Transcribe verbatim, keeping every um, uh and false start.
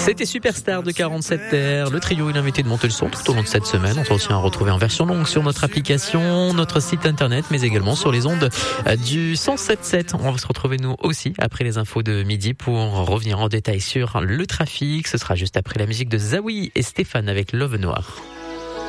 C'était Superstar de quarante-sept terres. Le trio est invité de monter le son tout au long de cette semaine. On peut aussi en retrouver en version longue sur notre application, notre site internet, mais également sur les ondes du cent sept sept. On va se retrouver nous aussi après les infos de midi pour revenir en détail sur le trafic. Ce sera juste après la musique de Zawi et Stéphane avec Love Noir.